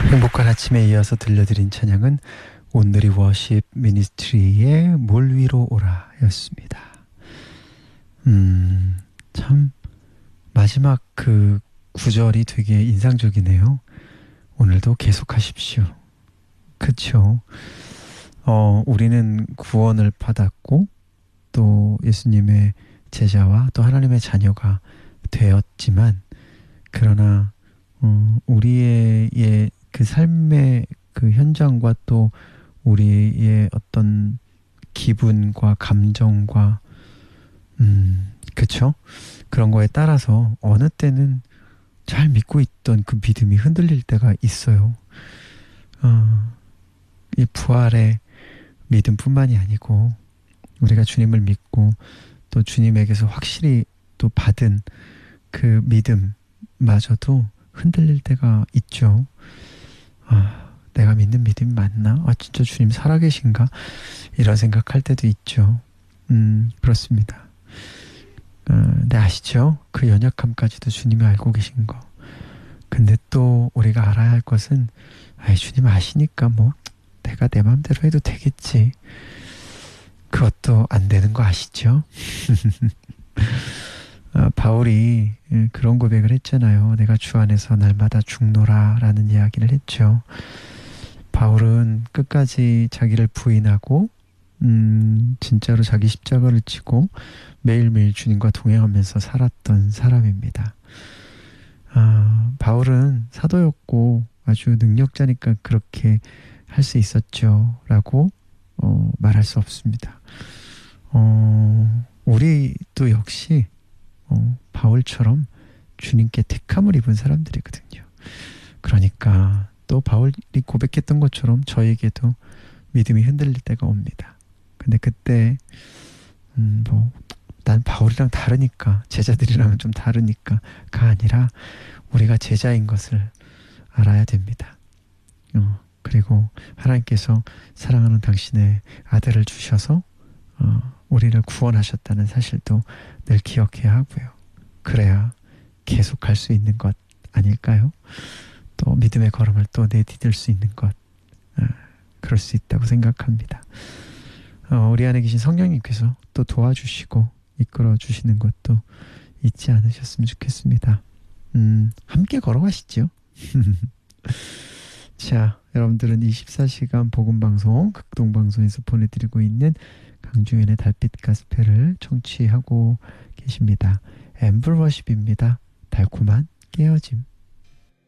행복한 아침에 이어서 들려드린 찬양은 온누리 워십 미니스트리의 물 위로 오라 였습니다. 참 마지막 그 구절이 되게 인상적이네요. 오늘도 계속하십시오. 그쵸? 우리는 구원을 받았고 또 예수님의 제자와 또 하나님의 자녀가 되었지만 그러나 우리의 그 삶의 그 현장과 또 우리의 어떤 기분과 감정과 그쵸? 그런 거에 따라서 어느 때는 잘 믿고 있던 그 믿음이 흔들릴 때가 있어요. 이 부활의 믿음뿐만이 아니고 우리가 주님을 믿고 또 주님에게서 확실히 또 받은 그 믿음마저도 흔들릴 때가 있죠. 내가 믿는 믿음이 맞나? 진짜 주님 살아계신가? 이런 생각할 때도 있죠. 그렇습니다. 근데 아시죠? 그 연약함까지도 주님이 알고 계신 거. 근데 또 우리가 알아야 할 것은 주님 아시니까 뭐 내가 내 마음대로 해도 되겠지. 그것도 안 되는 거 아시죠? 바울이 그런 고백을 했잖아요. 내가 주 안에서 날마다 죽노라 라는 이야기를 했죠. 바울은 끝까지 자기를 부인하고 진짜로 자기 십자가를 지고 매일매일 주님과 동행하면서 살았던 사람입니다. 바울은 사도였고 아주 능력자니까 그렇게 할 수 있었죠 라고 말할 수 없습니다. 우리도 역시 바울처럼 주님께 택함을 입은 사람들이거든요. 그러니까 또 바울이 고백했던 것처럼 저에게도 믿음이 흔들릴 때가 옵니다. 근데 그때 난 바울이랑 다르니까 제자들이랑은 좀 다르니까가 아니라 우리가 제자인 것을 알아야 됩니다. 그리고 하나님께서 사랑하는 당신의 아들을 주셔서 우리를 구원하셨다는 사실도 늘 기억해야 하고요. 그래야 계속 갈 수 있는 것 아닐까요? 또 믿음의 걸음을 또 내디딜 수 있는 것, 그럴 수 있다고 생각합니다. 우리 안에 계신 성령님께서 또 도와주시고 이끌어 주시는 것도 잊지 않으셨으면 좋겠습니다. 함께 걸어가시죠. 자, 여러분들은 24시간 복음방송 극동방송에서 보내드리고 있는 강중현의 달빛 가스펠을 청취하고 계십니다. 앰블워십입니다. 달콤한 깨어짐.